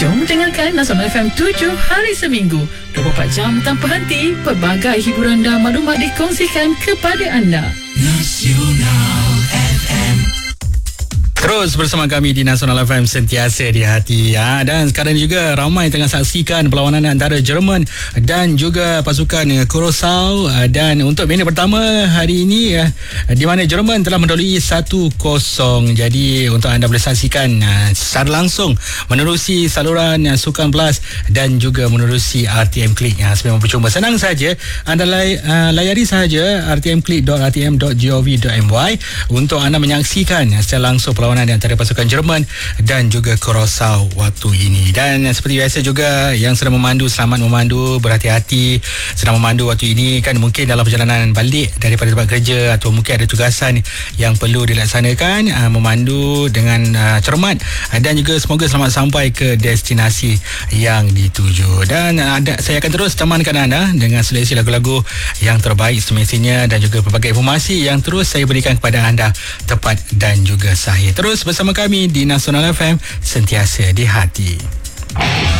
Jom dengarkan Nasional FM 7 hari seminggu 24 jam tanpa henti. Pelbagai hiburan dan maklumat dikongsikan kepada anda. Nasional FM. Terus bersama kami di Nasional FM, sentiasa di hati dan sekarang juga ramai tengah saksikan perlawanan antara Jerman dan juga pasukan Curaçao, dan untuk minit pertama hari ini di mana Jerman telah mendahului 1-0. Jadi untuk anda boleh saksikan secara langsung menerusi saluran Sukan Plus dan juga menerusi RTM Klik sememang percuma. Senang saja, anda layari sahaja rtmklik.rtm.gov.my untuk anda menyaksikan secara langsung perlawanan di antara pasukan Jerman dan juga Curaçao waktu ini. Dan seperti biasa juga, yang sedang memandu, selamat memandu, berhati-hati sedang memandu waktu ini, kan mungkin dalam perjalanan balik daripada tempat kerja atau mungkin ada tugasan yang perlu dilaksanakan, memandu dengan cermat dan juga semoga selamat sampai ke destinasi yang dituju. Dan saya akan terus temankan anda dengan seleksi lagu-lagu yang terbaik semestinya dan juga pelbagai informasi yang terus saya berikan kepada anda tepat dan juga sahih. Terus bersama kami di Nasional FM, sentiasa di hati.